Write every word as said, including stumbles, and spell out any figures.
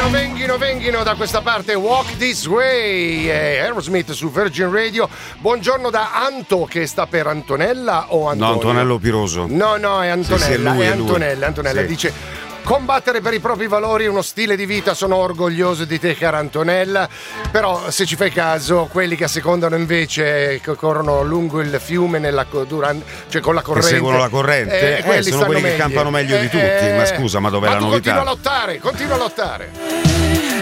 Venghino, venghino, venghino da questa parte. Walk This Way, eh, Aerosmith su Virgin Radio. Buongiorno da Anto, che sta per Antonella o Antonio? No, Antonello Piroso. No, no, è Antonella. Sì, sì, è lui, è è lui. Antonella. Antonella Sì. dice: combattere per i propri valori è uno stile di vita, sono orgoglioso di te, cara Antonella. Però se ci fai caso, quelli che assecondano invece, che corrono lungo il fiume nella, durante, cioè con la corrente, che seguono la corrente, eh, eh, quelli sono stanno quelli che meglio. campano meglio di tutti. Eh, Ma scusa, ma dov'è ma la tu novità? continua a lottare, continua a lottare.